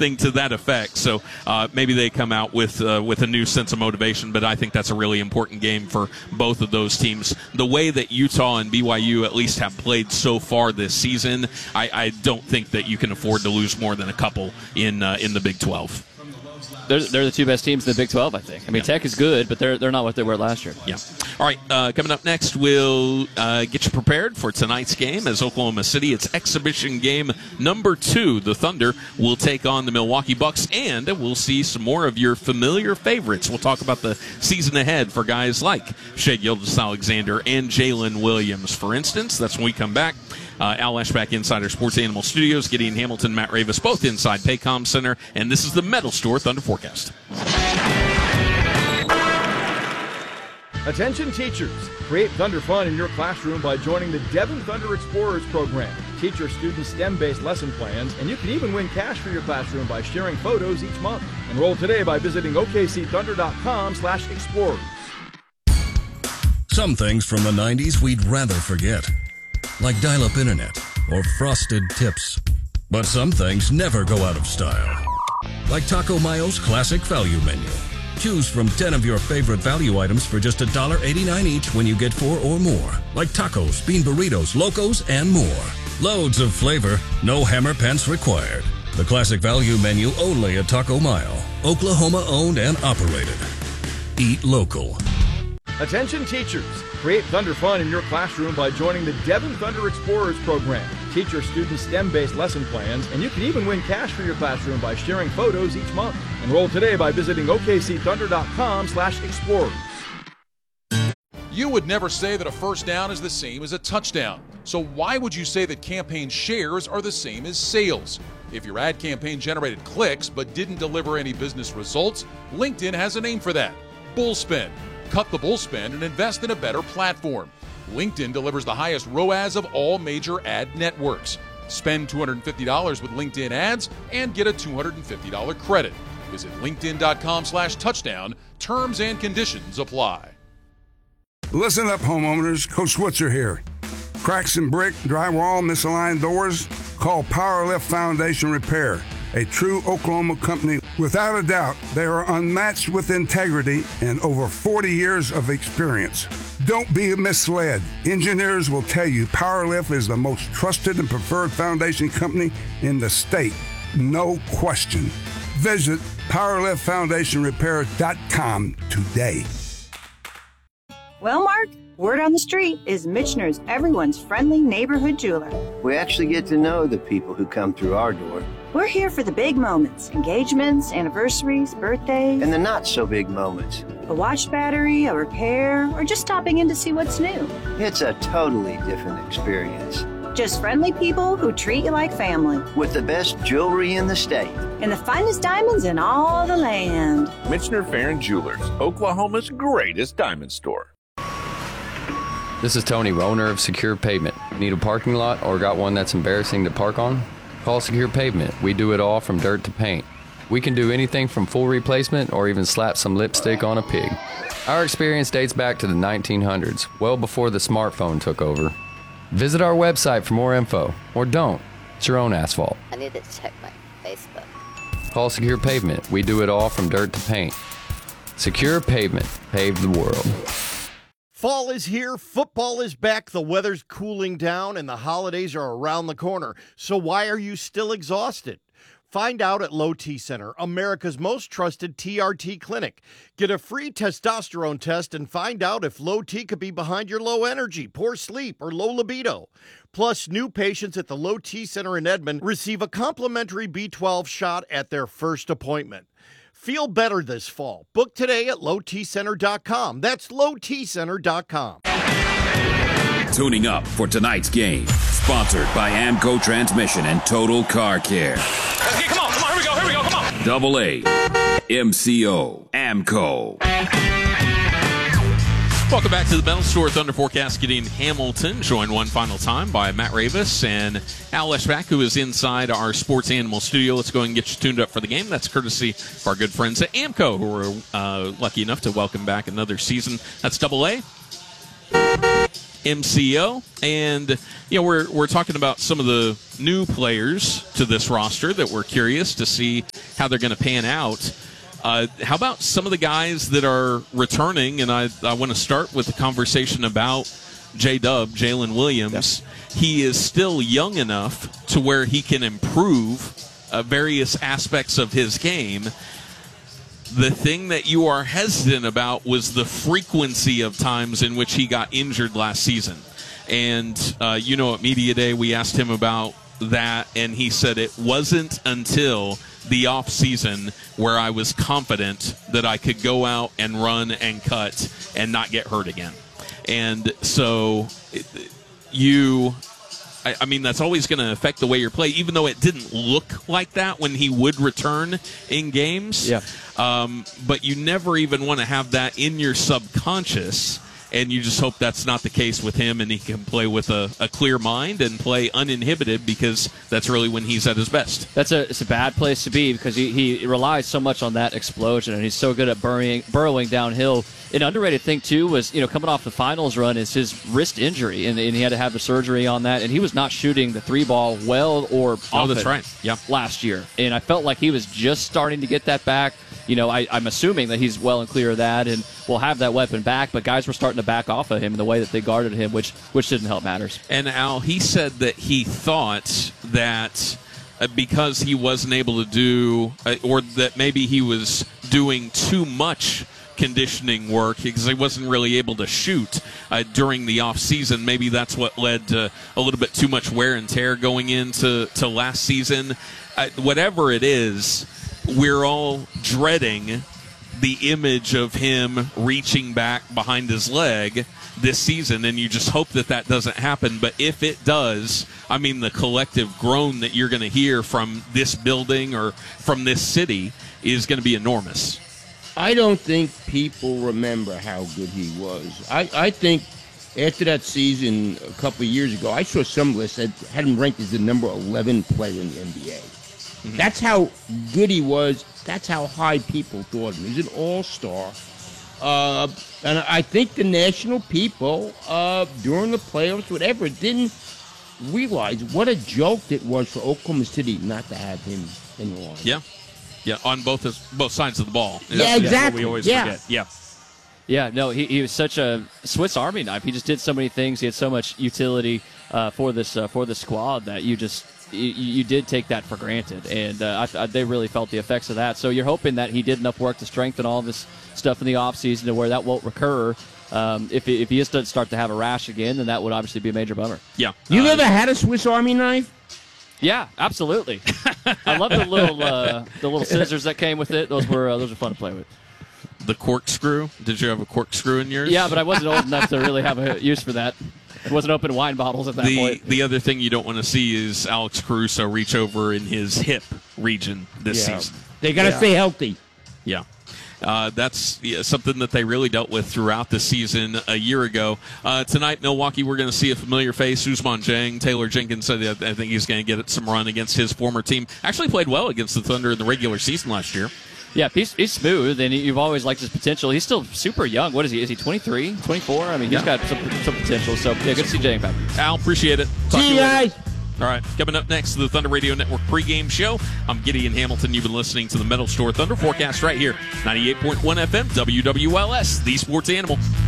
something to that effect. So maybe they come out with a new sense of motivation, but I think that's a really important game for both of those teams. The way that Utah and BYU at least have played so far this season, I don't think that you can afford to lose more than a couple in the Big 12. They're the two best teams in the Big 12, I think. I mean, Tech is good, but they're not what they were last year. Yeah. All right, coming up next, we'll get you prepared for tonight's game as Oklahoma City. It's exhibition game number 2. The Thunder will take on the Milwaukee Bucks, and we'll see some more of your familiar favorites. We'll talk about the season ahead for guys like Shai Gilgeous-Alexander and Jalen Williams, for instance. That's when we come back. Al Eschbach, Insider Sports Animal Studios, Gideon Hamilton, Matt Ravis, both inside Paycom Center, and this is the Metal Store Thunder Forecast. Attention teachers, create Thunder fun in your classroom by joining the Devon Thunder Explorers program. Teach your students STEM-based lesson plans, and you can even win cash for your classroom by sharing photos each month. Enroll today by visiting okcthunder.com/explorers. Some things from the 90s we'd rather forget, like dial-up internet or frosted tips. But some things never go out of style, like Taco Mayo's classic value menu. Choose from 10 of your favorite value items for just $1.89 each when you get 4 or more, like tacos, bean burritos, locos, and more. Loads of flavor, no hammer pants required. The classic value menu only at Taco Mayo, Oklahoma owned and operated. Eat local. Attention teachers, create Thunder fun in your classroom by joining the Devon Thunder Explorers program. Teach your students STEM-based lesson plans, and you can even win cash for your classroom by sharing photos each month. Enroll today by visiting okcthunder.com/explorers. You would never say that a first down is the same as a touchdown. So why would you say that campaign shares are the same as sales? If your ad campaign generated clicks but didn't deliver any business results, LinkedIn has a name for that: Bullspend. Cut the bull spend and invest in a better platform. LinkedIn delivers the highest ROAS of all major ad networks. Spend $250 with LinkedIn ads and get a $250 credit. Visit linkedin.com/touchdown. Terms and conditions apply. Listen up, homeowners. Coach Switzer here. Cracks in brick, drywall, misaligned doors? Call Powerlift Foundation Repair, a true Oklahoma company. Without a doubt, they are unmatched with integrity and over 40 years of experience. Don't be misled. Engineers will tell you Powerlift is the most trusted and preferred foundation company in the state. No question. Visit PowerliftFoundationRepair.com today. Well, Mark, word on the street is Michener's everyone's friendly neighborhood jeweler. We actually get to know the people who come through our door. We're here for the big moments, engagements, anniversaries, birthdays. And the not-so-big moments. A watch battery, a repair, or just stopping in to see what's new. It's a totally different experience. Just friendly people who treat you like family. With the best jewelry in the state. And the finest diamonds in all the land. Michener Farron Jewelers, Oklahoma's greatest diamond store. This is Tony, owner of Secure Pavement. Need a parking lot or got one that's embarrassing to park on? Call Secure Pavement. We do it all from dirt to paint. We can do anything from full replacement or even slap some lipstick on a pig. Our experience dates back to the 1900s, well before the smartphone took over. Visit our website for more info, or don't. It's your own asphalt. I need to check my Facebook. Call Secure Pavement. We do it all from dirt to paint. Secure Pavement. Pave the world. Fall is here, football is back, the weather's cooling down, and the holidays are around the corner. So why are you still exhausted? Find out at Low T Center, America's most trusted TRT clinic. Get a free testosterone test and find out if low T could be behind your low energy, poor sleep, or low libido. Plus, new patients at the Low T Center in Edmond receive a complimentary B12 shot at their first appointment. Feel better this fall. Book today at lowtcenter.com. That's lowtcenter.com. Tuning up for tonight's game. Sponsored by Amco Transmission and Total Car Care. Okay, come on, here we go, come on. AA, MCO, Amco. Welcome back to the Metal Store Thunder Forecast. Gideon Hamilton, joined one final time by Matt Ravis and Al Eschbach, who is inside our Sports Animal studio. Let's go and get you tuned up for the game. That's courtesy of our good friends at Amco, who are lucky enough to welcome back another season. That's AA. MCO, and we're talking about some of the new players to this roster that we're curious to see how they're going to pan out. How about some of the guys that are returning? And I want to start with the conversation about J-Dub, Jalen Williams. Yep. He is still young enough to where he can improve various aspects of his game. The thing that you are hesitant about was the frequency of times in which he got injured last season. And, at Media Day, we asked him about that, and he said it wasn't until the off season where I was confident that I could go out and run and cut and not get hurt again. And so that's always going to affect the way you play, even though it didn't look like that when he would return in games. Yeah. But you never even want to have that in your subconscious. And you just hope that's not the case with him, and he can play with a clear mind and play uninhibited, because that's really when he's at his best. It's a bad place to be, because he relies so much on that explosion, and he's so good at burrowing downhill. An underrated thing, too, was coming off the finals run is his wrist injury, and he had to have the surgery on that, and he was not shooting the 3-ball well or often. Oh, that's right. Yeah. Last year. And I felt like he was just starting to get that back. I'm assuming that he's well and clear of that and will have that weapon back, but guys were starting to back off of him in the way that they guarded him, which didn't help matters. And Al, he said that he thought that because he wasn't able to do, or that maybe he was doing too much conditioning work because he wasn't really able to shoot during the off season. Maybe that's what led to a little bit too much wear and tear going into last season. Whatever it is, we're all dreading the image of him reaching back behind his leg this season, and you just hope that doesn't happen. But if it does, the collective groan that you're going to hear from this building or from this city is going to be enormous. I don't think people remember how good he was. I think after that season a couple of years ago, I saw some lists that had him ranked as the number 11 player in the NBA. Mm-hmm. That's how good he was. That's how high people thought of him. He's an all-star. And I think the national people, during the playoffs, whatever, didn't realize what a joke it was for Oklahoma City not to have him in the line. Yeah. Yeah, on both sides of the ball. Yeah, exactly. That's what we always forget. Yeah. Yeah, no, he was such a Swiss Army knife. He just did so many things. He had so much utility for this squad that you did take that for granted, and they really felt the effects of that. So you're hoping that he did enough work to strengthen all this stuff in the offseason to where that won't recur. If he just doesn't start to have a rash again, then that would obviously be a major bummer. Yeah. You ever had a Swiss Army knife? Yeah, absolutely. I love the little scissors that came with it. Those were fun to play with. The corkscrew? Did you have a corkscrew in yours? Yeah, but I wasn't old enough to really have a use for that. It wasn't open wine bottles at that point. The other thing you don't want to see is Alex Caruso reach over in his hip region this season. They got to stay healthy. Yeah. That's something that they really dealt with throughout the season a year ago. Tonight, Milwaukee, we're going to see a familiar face, Ousmane Dieng. Taylor Jenkins said that I think he's going to get some run against his former team. Actually played well against the Thunder in the regular season last year. Yeah, he's smooth, and you've always liked his potential. He's still super young. What is he? Is he 23, 24? He's got some potential. So, yeah, good to see Dieng back. Al, appreciate it. Talk see you guys. All right, coming up next, the Thunder Radio Network pregame show. I'm Gideon Hamilton. You've been listening to the Metal Store Thunder Forecast right here, 98.1 FM, WWLS, the Sports Animal.